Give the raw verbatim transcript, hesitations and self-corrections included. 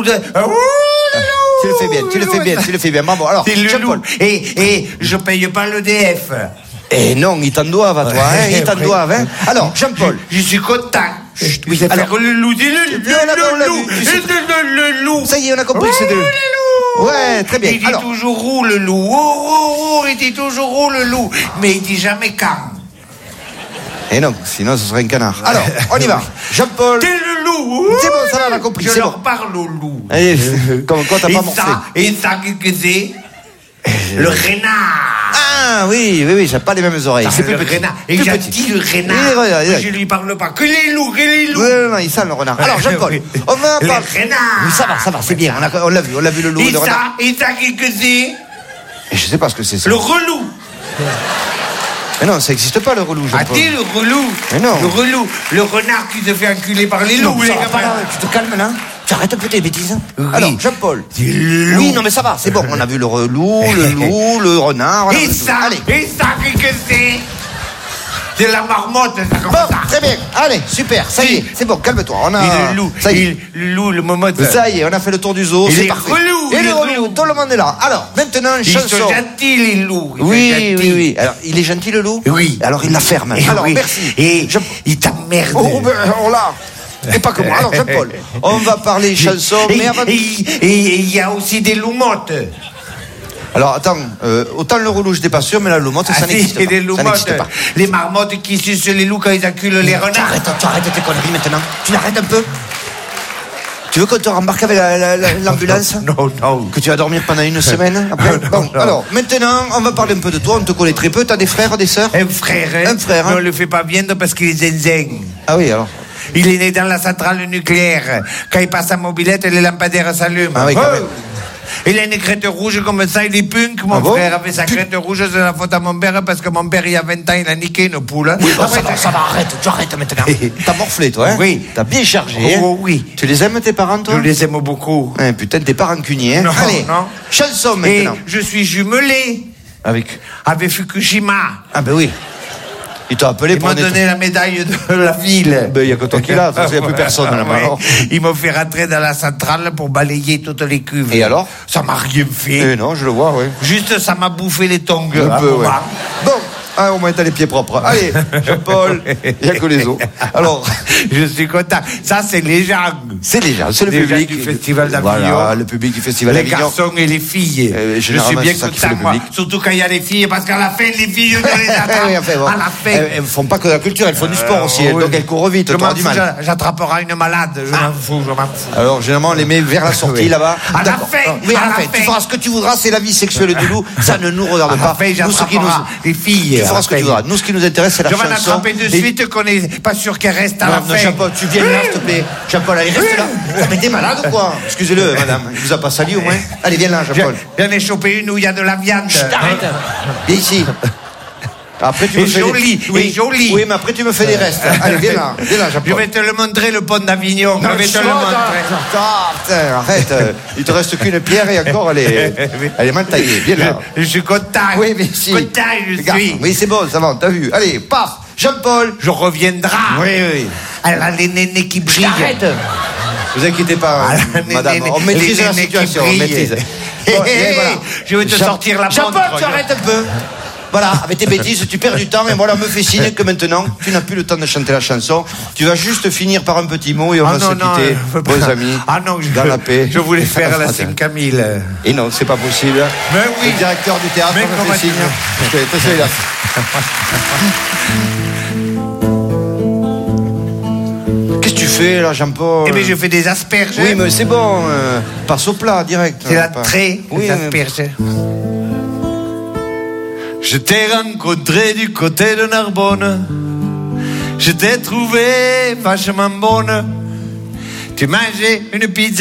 de... Tu le fais bien, tu le fais bien, tu le fais bien. Bravo. Alors, c'est le Jean-Paul. loup. Et, et je paye pas l'E D F. Eh non, ils t'en doivent à toi, hein, ils t'en doivent, hein. Alors, Jean-Paul. Je, je suis content. Chut, Vous allez faire le loup, dis le, le, Bien, là, on l'a le, loup, vu, tu le, sais- le, le, le loup. Ça y est, on a compris que c'est de... Oh, le loup. Ouais, très bien. Il dit Alors, toujours où le loup. Oh, oh, oh, il dit toujours où le loup. Mais il dit jamais quand. eh non, sinon ce serait un canard. Alors, on y va. Jean-Paul. T'es le loup. C'est bon, ça va, on a compris, Je c'est leur bon. parle au loup. Allez, comme quoi t'as Et pas morflé. ça, et ça, qu'est-ce que c'est? Le renard. Ah oui, oui, oui, j'ai pas les mêmes oreilles. C'est plus le petit. renard. Et Plus j'ai petit. dit le renard. Il est vrai, il est vrai. Je lui parle pas. Que les loups, que les loups. Oui, non, non, il sent le renard. Alors, Jean-Paul, on va Le parler. renard. Oui, ça va, ça va, c'est bien. On, a- on l'a vu, on l'a vu le loup, Et le renard. ça, et ça, qu'est-ce que c'est? Et je sais pas ce que c'est ça. Le relou. Mais non, ça existe pas le relou, Ah, Jean-Paul. t'es le relou. Mais non. Le relou. Le renard qui se fait enculer par les Non, loups, ça les va pas, gamins. là, tu te calmes là. Tu arrêtes un peu tes bêtises. Oui. Alors, Jean-Paul. C'est le loup. Oui, non, mais ça va, c'est bon. On a vu le relou, le loup, le renard. on a Et vu tout. ça, Allez. et ça, qu'est-ce que c'est? C'est la marmotte, ça comme Bon, ça. très bien. Allez, super. Ça y est, c'est bon, calme-toi. On a. Et le loup. Ça y est. Et le loup, le momotte. Ça y est, on a fait le tour du zoo, Il c'est est parfait. relou, Et il le est relou, relou. tout le monde est là. Alors, maintenant, Ils chanson. sont gentils, les loups. Ils sont Oui, gentils. oui, oui. Alors, il est gentil, le loup? Oui. Alors, il la ferme. Et Alors, oui. merci. Et Je- il t'emmerde. Oh, ben, on l'a. Et pas que moi. Alors, Jean-Paul, on va parler chanson, Et mais avant. et- et il y a aussi des loumottes. Alors, attends, euh, autant le relou, j'étais pas sûr, mais la loumotte, ça Ah, n'existe si, pas. et des Ça loumottes. n'existe pas. Les marmottes qui sucent les loups quand ils acculent les Tu renards. arrêtes, tu arrêtes tes conneries maintenant. Tu l'arrêtes un peu. Tu veux qu'on te rembarque avec la- la- la- l'ambulance? Non, non. Que tu vas dormir pendant une semaine après? Non, Bon, non. alors, maintenant, on va parler un peu de toi. On te connaît très peu. T'as des frères, des sœurs? Un frère, hein. Un frère, hein. Mais on le fait pas bien parce qu'il est zinzin. Ah oui, alors. Il est né dans la centrale nucléaire. Quand il passe sa mobilette, les lampadaires s'allument. Ah oui, quand Oh. même. Il a une crête rouge comme ça, il est punk. Mon Ah bon frère avait sa crête rouge, c'est la faute à mon père parce que mon père, il y a vingt ans, il a niqué une poule. Oui, bon, Après, ça va, ça va, arrête, tu arrêtes maintenant. T'as morflé, toi, hein? Oui. T'as bien chargé, hein? Oh, oui. Tu les aimes, tes parents, toi? Je les aime beaucoup. Hein, putain, t'es pas rancunier, hein? Non, Allez, non. chanson Et maintenant. je suis jumelé Avec. avec Fukushima. Ah, ben oui. Ils t'ont appelé Ils pour m'ont nettoyer. donné la médaille de la ville. Ben, il y a que toi qui l'as, il n'y a plus personne, là, Ouais. maintenant. Ils m'ont fait rentrer dans la centrale pour balayer toutes les cuves. Et alors? Ça m'a rien fait. Eh non, je le vois, oui. Juste, ça m'a bouffé les tongs. Un à peu, moment. ouais. Bon, ah, au moins t'as les pieds propres. Allez, Jean-Paul, il n'y a que les os. Alors, Je suis content. Ça, c'est les gens. c'est les gens, c'est le Les gens public. du Festival d'Avignon. Voilà, le public du Festival Les d'Avignon. garçons et les filles. Euh, je suis généralement, bien c'est ça qui fait content, le moi. public. Surtout quand il y a les filles, parce qu'à la fin, les filles, je les Eh attrape. oui, enfin, bon. À la fin. Elles, elles font pas que de la culture, elles font du sport aussi. Euh, oui. Donc elles courent vite, Je t'auras m'en du fous, mal. j'a- J'attraperai une malade. Je m'en fous, je m'en fous. Alors, généralement, on les met vers la sortie, Oui. là-bas. À la D'accord. fin, Oui, à, à la la fin. fin. Tu feras ce que tu voudras, c'est la vie sexuelle du loup. Ça ne nous regarde À la pas. fin, Nous, ce qui nous... j'attraperai les filles. Tu à feras la ce que fin. tu voudras. Nous, ce qui nous intéresse, c'est la Je vais en chanson. attraper de Et- suite qu'on n'est pas sûr qu'elle reste à Non, la non, fin. Jean-Paul, tu viens là, s'il te plaît. Jean-Paul, allez, reste là. Ah, mais t'es malade ou quoi? Excusez-le, madame. Il vous a pas sali au moins? Allez, viens là, Jean-Paul. J'en ai chopé une où il y a de la viande. Arrête. Viens ici. Après, tu Et me fais joli, des... et joli. Oui, mais après, tu me fais des restes. Allez, viens là. Viens là, Je Jean-Paul. vais te le montrer, le pont d'Avignon. Je vais te le montrer. Ah, putain, arrête. euh, Il te reste qu'une pierre et encore, elle est, elle est mal taillée. Viens là. Je suis content. Oui, mais si. Content, je Regarde. suis. Oui, c'est bon, ça va, t'as vu. Allez, paf. Jean-Paul. Je reviendrai. Oui, oui. Elle a les nénés qui brillent. Arrête. Vous inquiétez pas, Ah, euh, les madame. nénés- On maîtrise les la nénés qui situation, on brillent. maîtrise. Hé, Bon, hé, et voilà. je vais te Jean- sortir la Jean-Paul, montre. tu arrêtes un peu. Voilà, avec tes bêtises, tu perds du temps et voilà, on me fait signe que maintenant, tu n'as plus le temps de chanter la chanson. Tu vas juste finir par un petit mot et on Ah va non, se non, quitter, je veux bons pas. amis, Ah non, je, dans la paix. je voulais faire la Attends. Saint-Camille. Et non, c'est pas possible. Mais oui. Le directeur du théâtre Mais me comment fait tu signe. veux Je fais, t'es celui-là. Qu'est-ce que tu fais là, Jean-Paul? Eh bien, je fais des asperges. Oui, mais c'est bon, euh, passe au plat, direct. C'est la Pas- traite, Oui, les mais- asperges. Je t'ai rencontré du côté de Narbonne. Je t'ai trouvé vachement bonne. Tu mangeais une pizza.